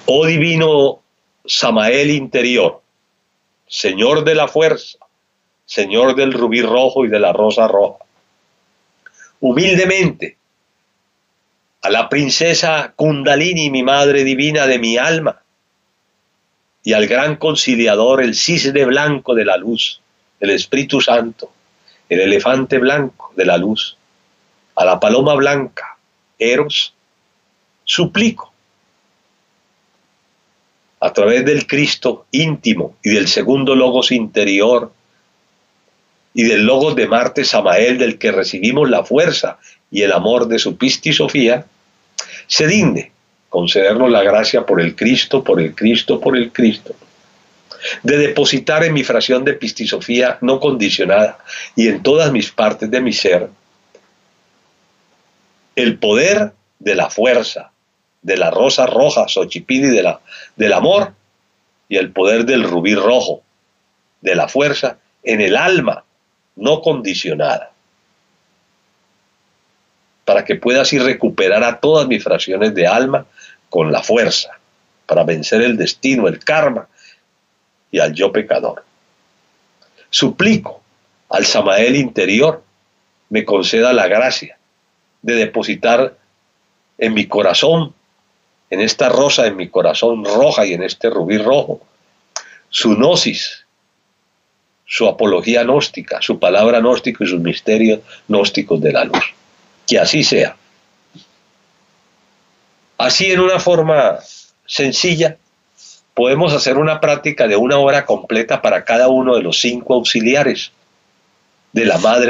Oh divino Samael interior, Señor de la fuerza, Señor del rubí rojo y de la rosa roja, humildemente a la princesa Kundalini, mi madre divina de mi alma, y al gran conciliador, el cisne blanco de la luz, el Espíritu Santo, el elefante blanco de la luz, a la paloma blanca, Eros, suplico, a través del Cristo íntimo y del segundo Logos interior y del Logos de Marte Samael, del que recibimos la fuerza y el amor de su Pistisofía, se digne concedernos la gracia por el Cristo, por el Cristo, por el Cristo, de depositar en mi fracción de Pistisofía no condicionada y en todas mis partes de mi ser el poder de la fuerza, de la rosa roja, Xochipilli, del amor, y el poder del rubí rojo, de la fuerza, en el alma no condicionada, para que pueda así recuperar a todas mis fracciones de alma con la fuerza, para vencer el destino, el karma y al yo pecador. Suplico al Samael interior me conceda la gracia de depositar en mi corazón, en esta rosa, en mi corazón roja y en este rubí rojo, su gnosis, su apología gnóstica, su palabra gnóstica y sus misterios gnósticos de la luz. Que así sea. Así, en una forma sencilla, podemos hacer una práctica de 1 hora completa para cada uno de los 5 auxiliares de la Madre